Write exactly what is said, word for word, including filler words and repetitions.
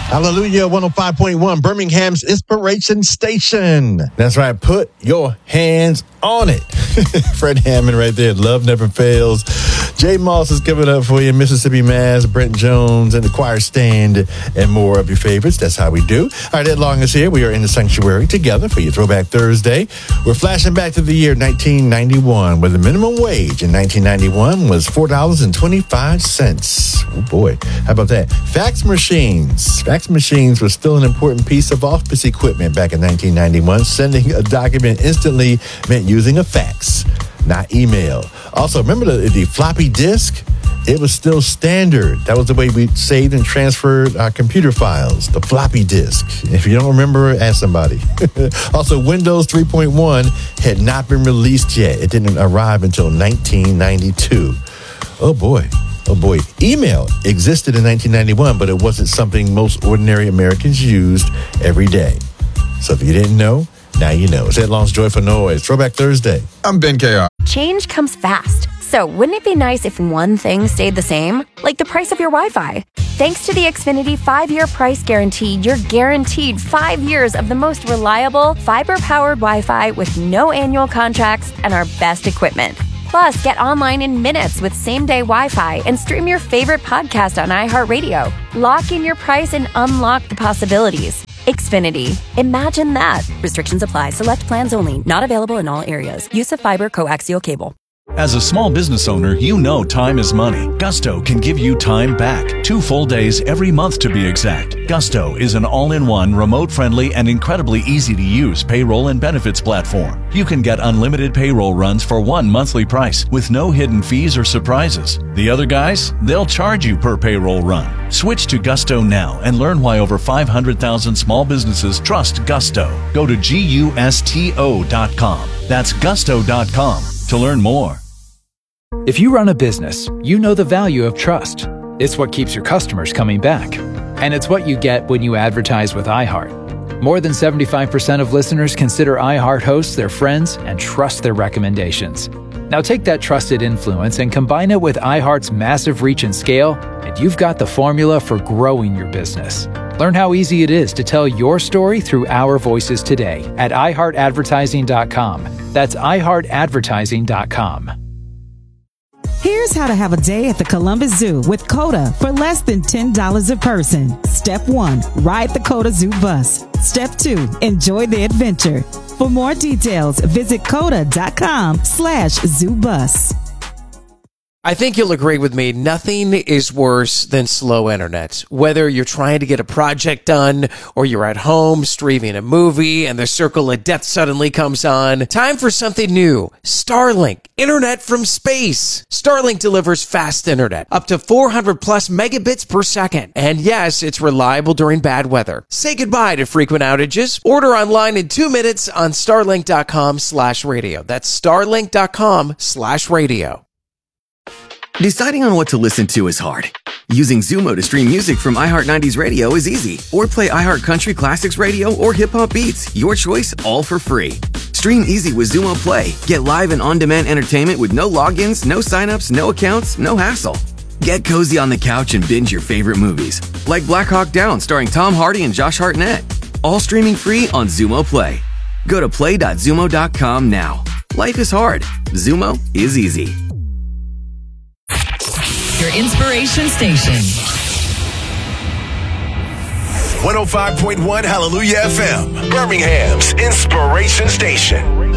Hallelujah, one oh five point one, Birmingham's Inspiration Station. That's right, put your hands on it. Fred Hammond right there, Love Never Fails. Jay Moss is giving up for you, Mississippi Mass, Brent Jones, and the Choir Stand, and more of your favorites. That's how we do. All right, Ed Long is here. We are in the sanctuary together for your Throwback Thursday. We're flashing back to the year nineteen ninety-one, where the minimum wage in nineteen ninety-one was four dollars and twenty-five cents. Oh, boy. How about that? Fax machines. Fax machines were still an important piece of office equipment back in nineteen ninety-one. Sending a document instantly meant using a fax, not email. Also, remember the, the floppy disk? It was still standard. That was the way we saved and transferred our computer files, the floppy disk. If you don't remember, ask somebody. Also, Windows three point one had not been released yet. It didn't arrive until nineteen ninety-two. Oh, boy. Oh, boy. Email existed in nineteen ninety-one, but it wasn't something most ordinary Americans used every day. So if you didn't know, now you know. It's Ed Long's Joyful Noise. Throwback Thursday. I'm Ben K R. Change comes fast. So wouldn't it be nice if one thing stayed the same? Like the price of your Wi-Fi. Thanks to the Xfinity five-year price guarantee, you're guaranteed five years of the most reliable, fiber-powered Wi-Fi with no annual contracts and our best equipment. Plus, get online in minutes with same-day Wi-Fi and stream your favorite podcast on iHeartRadio. Lock in your price and unlock the possibilities. Xfinity. Imagine that. Restrictions apply. Select plans only. Not available in all areas. Use of fiber coaxial cable. As a small business owner, you know time is money. Gusto can give you time back. Two full days every month to be exact. Gusto is an all-in-one, remote-friendly, and incredibly easy-to-use payroll and benefits platform. You can get unlimited payroll runs for one monthly price with no hidden fees or surprises. The other guys, they'll charge you per payroll run. Switch to Gusto now and learn why over five hundred thousand small businesses trust Gusto. Go to gusto dot com. That's gusto dot com to learn more. If you run a business, you know the value of trust. It's what keeps your customers coming back. And it's what you get when you advertise with iHeart. More than seventy-five percent of listeners consider iHeart hosts their friends and trust their recommendations. Now take that trusted influence and combine it with iHeart's massive reach and scale, and you've got the formula for growing your business. Learn how easy it is to tell your story through our voices today at i heart advertising dot com. That's i heart advertising dot com. Here's how to have a day at the Columbus Zoo with COTA for less than ten dollars a person. Step one, ride the COTA Zoo bus. Step two, enjoy the adventure. For more details, visit coda dot com slash zoo bus. I think you'll agree with me, nothing is worse than slow internet. Whether you're trying to get a project done or you're at home streaming a movie and the circle of death suddenly comes on, time for something new. Starlink, internet from space. Starlink delivers fast internet, up to four hundred plus megabits per second. And yes, it's reliable during bad weather. Say goodbye to frequent outages. Order online in two minutes on starlink dot com slash radio. That's starlink dot com slash radio. Deciding on what to listen to is hard. Using Zumo to stream music from iHeart nineties Radio is easy. Or play iHeart Country Classics Radio or Hip Hop Beats. Your choice, all for free. Stream easy with Zumo Play. Get live and on-demand entertainment with no logins, no signups, no accounts, no hassle. Get cozy on the couch and binge your favorite movies. Like Black Hawk Down starring Tom Hardy and Josh Hartnett. All streaming free on Zumo Play. Go to play dot zumo dot com now. Life is hard. Zumo is easy. Your inspiration station. one oh five point one Hallelujah F M, Birmingham's Inspiration Station.